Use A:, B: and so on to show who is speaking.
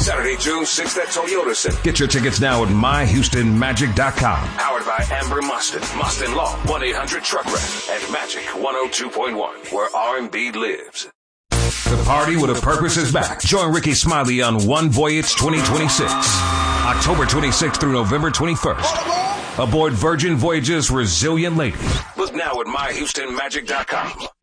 A: Saturday, June 6th at Toyota Center.
B: Get your tickets now at myhoustonmagic.com.
A: Powered by Amber Mustin, Mustin Law, 1-800-TRUCK-WRECK, and Magic 102.1, where R&B lives.
B: The Party with a Purpose is back. Join Ricky Smiley on One Voyage 2026. October 26th through November 21st. Aboard Virgin Voyage's Resilient Lady.
A: Look now at myhoustonmagic.com.